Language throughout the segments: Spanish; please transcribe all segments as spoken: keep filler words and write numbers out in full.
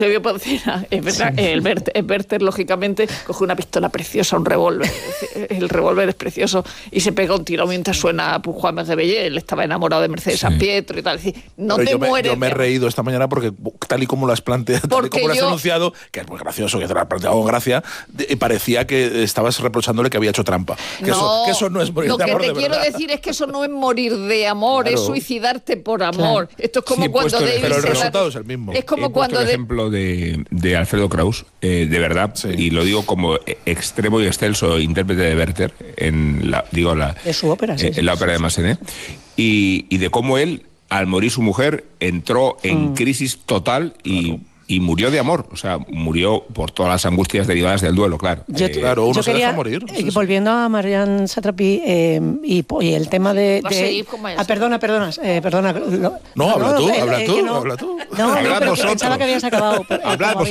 Te voy a decir, es verdad, sí. el, Werther, el Werther, lógicamente, coge una pistola preciosa, un revólver, el revólver es precioso, y se pega un tiro mientras suena pues, Juan Rebellé, él estaba enamorado de Mercedes sí. San Pietro y tal. Es decir, no Pero te yo mueres. Me, yo me he reído esta mañana porque, tal y como lo has planteado, tal y como lo has yo, anunciado, que es muy gracioso, que te lo has planteado con gracia, de, parecía que estabas reprochándole que había hecho trampa. Que, no, eso, que eso no es morir de amor, de Lo que te quiero verdad. decir es que eso no es morir de amor, claro. es suicidarte por amor. Claro. Esto es como sí, cuando... El, David pero el se resultado la, es el mismo. Es como he cuando... el de, ejemplo de, de Alfredo Kraus, eh, de verdad, sí. y lo digo como extremo y excelso intérprete de Werther, en la, digo, la, de su ópera, sí, eh, sí, en la ópera sí, de Massenet, y, y de cómo él, al morir su mujer, entró en mm. crisis total y... Claro. Y murió de amor, o sea, murió por todas las angustias derivadas del duelo, claro. Yo, eh, claro, uno yo se quería, deja morir. Eh, volviendo a Marianne Satrapi eh, y, y el tema de... de ah, perdona, perdona, eh, perdona. Lo, no, habla no, tú, eh, habla, eh, tú no, habla tú. No, no, pero pensaba que habías acabado. Hablamos.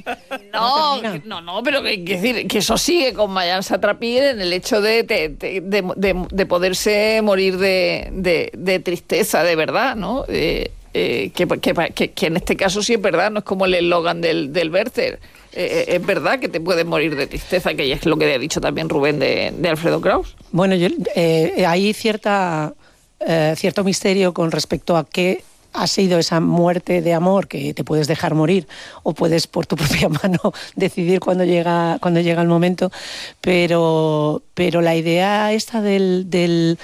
No, no, no, pero que, que decir que eso sigue con Marianne Satrapi en el hecho de, de, de, de, de poderse morir de, de, de tristeza, de verdad, ¿no? Eh, Eh, que, que, que, que en este caso sí es verdad, no es como el eslogan del, del Werther. Eh, es verdad que te puedes morir de tristeza, que es lo que ha dicho también Rubén de, de Alfredo Kraus. Bueno, yo, eh, hay cierta, eh, cierto misterio con respecto a qué ha sido esa muerte de amor que te puedes dejar morir o puedes por tu propia mano decidir cuando llega, cuando llega el momento, pero, pero la idea esta del... del,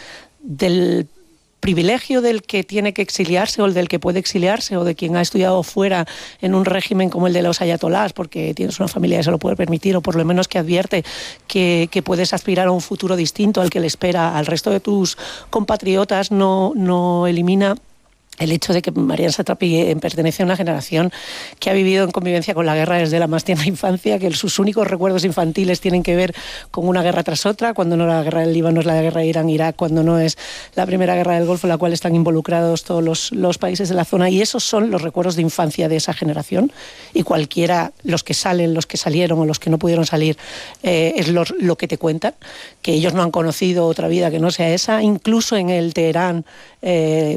del privilegio del que tiene que exiliarse o el del que puede exiliarse o de quien ha estudiado fuera en un régimen como el de los ayatolás porque tienes una familia que se lo puede permitir o por lo menos que advierte que, que puedes aspirar a un futuro distinto al que le espera al resto de tus compatriotas, no, no elimina el hecho de que Marianne Satrapi pertenece a una generación que ha vivido en convivencia con la guerra desde la más tierna infancia, que sus únicos recuerdos infantiles tienen que ver con una guerra tras otra, cuando no la guerra del Líbano es la guerra de Irán-Irak, cuando no es la primera guerra del Golfo en la cual están involucrados todos los, los países de la zona, y esos son los recuerdos de infancia de esa generación, y cualquiera, los que salen, los que salieron o los que no pudieron salir, eh, es lo, lo que te cuentan, que ellos no han conocido otra vida que no sea esa, incluso en el Teherán eh,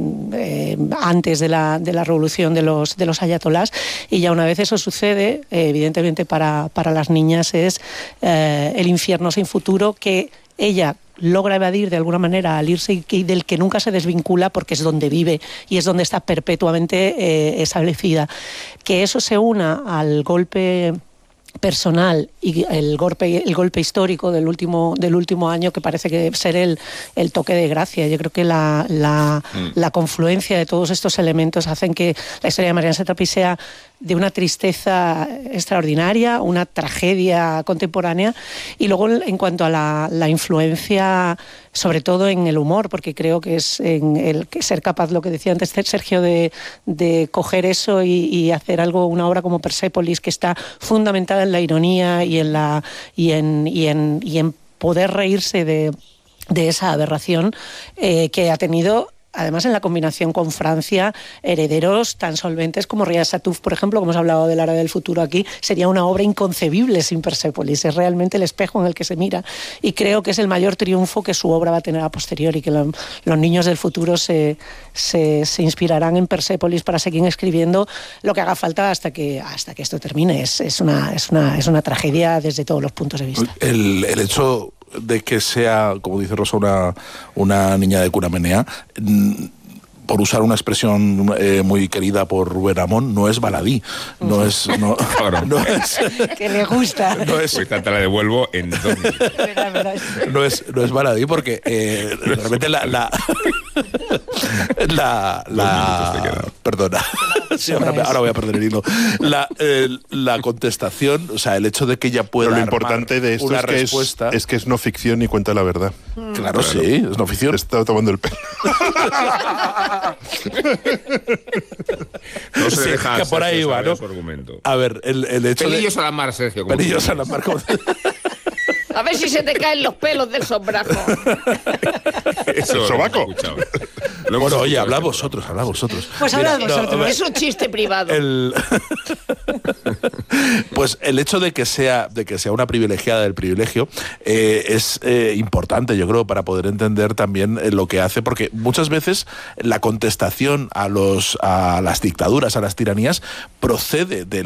eh, antes de la, de la revolución de los, de los ayatolás, y ya una vez eso sucede, eh, evidentemente para, para las niñas es eh, el infierno sin futuro que ella logra evadir de alguna manera al irse y del que nunca se desvincula porque es donde vive y es donde está perpetuamente eh, establecida. Que eso se una al golpe personal y el golpe el golpe histórico del último del último año, que parece que debe ser el, el toque de gracia. Yo creo que la, la, mm. la confluencia de todos estos elementos hacen que la historia de Marianne Satrapi sea de una tristeza extraordinaria, una tragedia contemporánea, y luego en cuanto a la, la influencia, sobre todo en el humor, porque creo que es en el que ser capaz, lo que decía antes Sergio, de, de coger eso y, y hacer algo, una obra como Persépolis, que está fundamentada en la ironía y en la y en y en, y en poder reírse de, de esa aberración eh, que ha tenido. Además, en la combinación con Francia, herederos tan solventes como Riad Sattouf, por ejemplo, como hemos hablado del Árabe del futuro aquí, sería una obra inconcebible sin Persépolis. Es realmente el espejo en el que se mira, y creo que es el mayor triunfo que su obra va a tener a posteriori, que lo, los niños del futuro se, se, se inspirarán en Persépolis para seguir escribiendo lo que haga falta hasta que, hasta que esto termine. Es, es, una, es, una, es una tragedia desde todos los puntos de vista. El, el hecho de que sea, como dice Rosa, una, una niña de cuna menea, por usar una expresión eh, muy querida por Rubén Amón, no es baladí, no es... No, claro. no es que le gusta. No es, pues te la devuelvo en dos minutos. No es, no es baladí porque eh, realmente la... la La, la perdona, sí, ahora, ahora voy a perder el hilo. La, eh, la contestación, o sea, el hecho de que ella pueda. Pero lo importante de esto una es que respuesta, es, es que es no ficción y cuenta la verdad. Claro, claro. Sí, es no ficción. Te está tomando el pelo. No se deja sí, que por ahí va, ¿no? A ver, el, el hecho Pelillos de... a la mar, Sergio. Pelillos a la mar. Como... A ver si se te caen los pelos del sombrajo. Eso ¿El sobaco? Bueno, oye, hablad vosotros, hablad vosotros. Pues hablad vosotros. No, es un chiste privado. El... Pues el hecho de que sea, de que sea una privilegiada del privilegio eh, es eh, importante, yo creo, para poder entender también eh, lo que hace, porque muchas veces la contestación a los a las dictaduras, a las tiranías, procede de